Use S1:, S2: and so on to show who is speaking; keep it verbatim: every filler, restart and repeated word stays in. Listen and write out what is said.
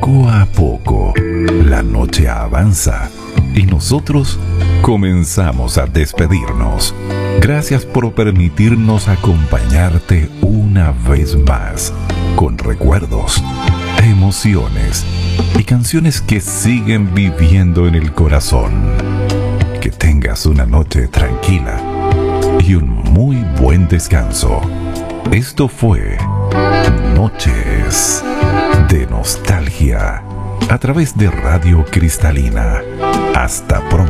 S1: Poco a poco, la noche avanza y nosotros comenzamos a despedirnos. Gracias por permitirnos acompañarte una vez más, con recuerdos, emociones y canciones que siguen viviendo en el corazón. Que tengas una noche tranquila y un muy buen descanso. Esto fue Noches de Nostalgia a través de Radio Cristalina. Hasta pronto.